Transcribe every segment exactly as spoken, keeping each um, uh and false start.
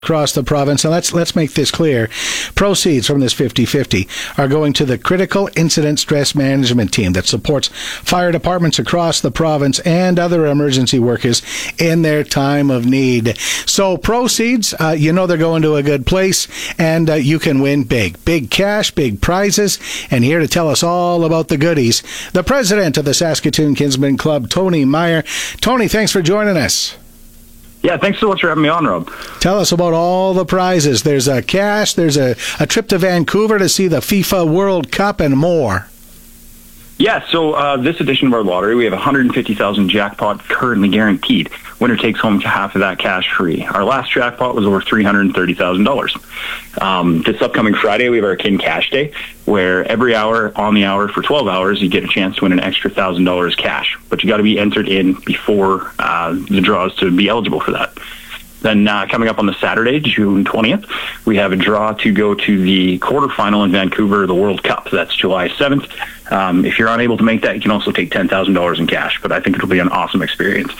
across the province. And let's let's make this clear. Proceeds from this fifty-fifty are going to the Critical Incident Stress Management Team that supports fire departments across the province and other emergency workers in their time of need. So proceeds, uh, you know they're going to a good place, and uh, you can win big. Big cash, big prizes. And here to tell us all about the goodies, the president of the Saskatoon Kinsmen Club, Tony Meyer. Tony, thanks for joining us. Yeah, thanks so much for having me on, Rob. Tell us about all the prizes. There's a cash, there's a, a trip to Vancouver to see the FIFA World Cup, and more. Yeah, so uh, this edition of our lottery, we have one hundred fifty thousand jackpot currently guaranteed. Winner takes home half of that cash free. Our last jackpot was over three hundred thirty thousand dollars. Um, this upcoming Friday, we have our King Cash Day, where every hour on the hour for twelve hours, you get a chance to win an extra one thousand dollars cash. But you got to be entered in before uh, the draws to be eligible for that. Then uh, coming up on the Saturday, June twentieth, we have a draw to go to the quarterfinal in Vancouver, the World Cup. That's July seventh. Um, if you're unable to make that, you can also take ten thousand dollars in cash. But I think it'll be an awesome experience.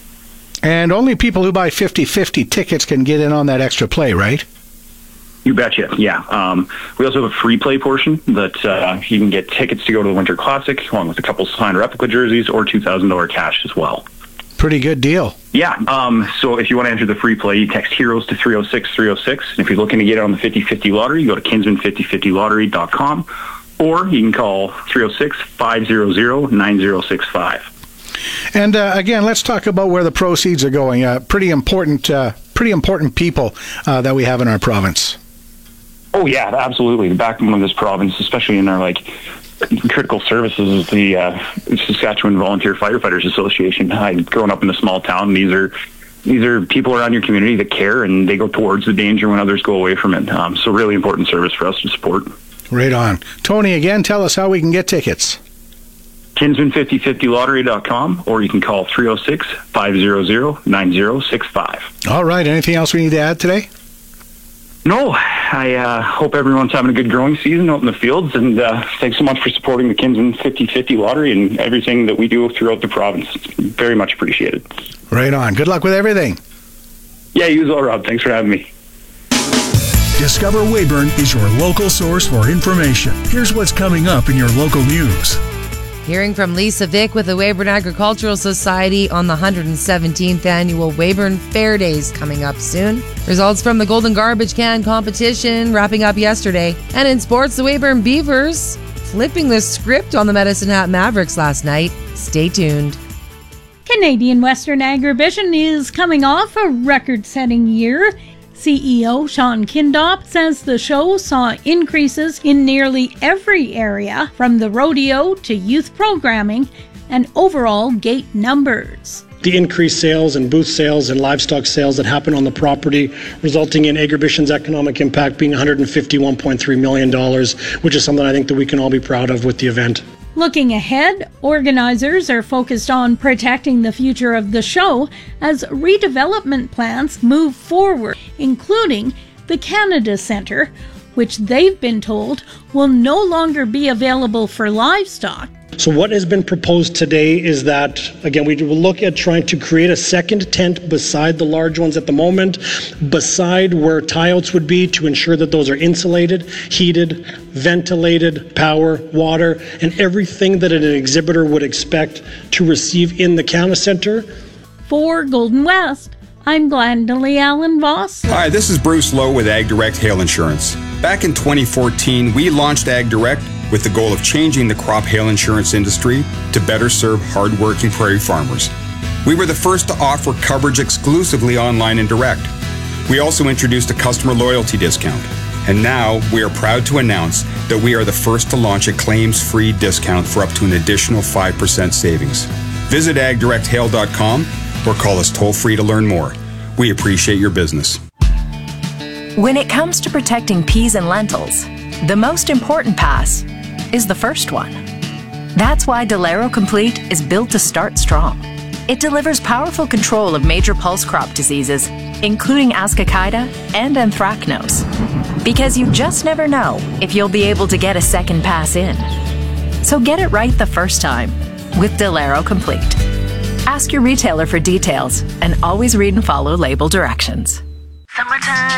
And only people who buy fifty-fifty tickets can get in on that extra play, right? You betcha, yeah. Um, we also have a free play portion that uh, you can get tickets to go to the Winter Classic, along with a couple signed replica jerseys or two thousand dollars cash as well. Pretty good deal. Yeah, um, so if you want to enter the free play, you text HEROES to three oh six three oh six. And if you're looking to get it on the fifty-fifty lottery, you go to kinsman fifty fifty lottery dot com, or you can call three oh six, five hundred, nine oh six five. And uh, again, let's talk about where the proceeds are going. Uh, pretty important, uh, pretty important people uh, that we have in our province. Oh yeah, absolutely. The backbone of this province, especially in our like critical services, is the uh, Saskatchewan Volunteer Firefighters Association. I've grown up in a small town. These are these are people around your community that care, and they go towards the danger when others go away from it. Um, so really important service for us to support. Right on. Tony, again, tell us how we can get tickets. kinsman fifty fifty lottery dot com, or you can call three oh six, five hundred, nine oh six five. All right. Anything else we need to add today? No, I uh, hope everyone's having a good growing season out in the fields, and uh, thanks so much for supporting the Kinsman fifty fifty lottery and everything that we do throughout the province. It's very much appreciated. Right on. Good luck with everything. Yeah, you as well, Rob. Thanks for having me. Discover Weyburn is your local source for information. Here's what's coming up in your local news. Hearing from Lisa Vick with the Weyburn Agricultural Society on the one hundred seventeenth annual Weyburn Fair Days coming up soon. Results from the Golden Garbage Can competition wrapping up yesterday. And in sports, the Weyburn Beavers flipping the script on the Medicine Hat Mavericks last night. Stay tuned. Canadian Western Agribition is coming off a record-setting year. C E O Sean Kindop says the show saw increases in nearly every area, from the rodeo to youth programming and overall gate numbers. The increased sales and booth sales and livestock sales that happen on the property, resulting in Agribition's economic impact being one hundred fifty-one point three million dollars, which is something I think that we can all be proud of with the event. Looking ahead, organizers are focused on protecting the future of the show as redevelopment plans move forward, including the Canada Centre, which they've been told will no longer be available for livestock. So what has been proposed today is that, again, we will look at trying to create a second tent beside the large ones at the moment, beside where tie-outs would be, to ensure that those are insulated, heated, ventilated, power, water, and everything that an exhibitor would expect to receive in the Canada Centre. For Golden West, I'm Glendalee Allen Voss. Hi, this is Bruce Lowe with Ag Direct Hail Insurance. Back in twenty fourteen, we launched Ag Direct with the goal of changing the crop hail insurance industry to better serve hard-working prairie farmers. We were the first to offer coverage exclusively online and direct. We also introduced a customer loyalty discount. And now we are proud to announce that we are the first to launch a claims-free discount for up to an additional five percent savings. Visit ag direct hail dot com or call us toll-free to learn more. We appreciate your business. When it comes to protecting peas and lentils, the most important pass is the first one. That's why Delero Complete is built to start strong. It delivers powerful control of major pulse crop diseases, including Ascochyta and Anthracnose, because you just never know if you'll be able to get a second pass in. So get it right the first time with Delero Complete. Ask your retailer for details and always read and follow label directions. Summertime.